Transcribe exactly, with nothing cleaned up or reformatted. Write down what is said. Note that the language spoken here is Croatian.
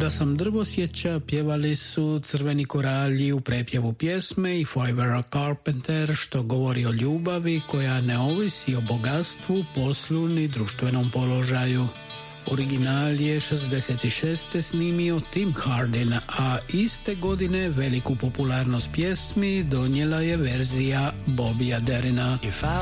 Da sam drvosjeća pjevali su Crveni koralji u prepjevu pjesme i Five Era Carpenter, što govori o ljubavi koja ne ovisi o bogatstvu, poslu ni društvenom položaju. Original je šezdeset šeste snimio Tim Hardin, a iste godine veliku popularnost pjesmi donijela je verzija Bobija Derina. If I